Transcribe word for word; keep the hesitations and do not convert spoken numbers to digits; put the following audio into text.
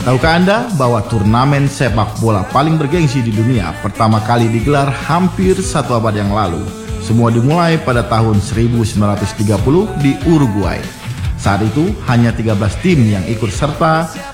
Tahukah Anda bahwa turnamen sepak bola paling bergengsi di dunia pertama kali digelar hampir satu abad yang lalu? Semua dimulai pada tahun seribu sembilan ratus tiga puluh di Uruguay. Saat itu hanya tiga belas tim yang ikut serta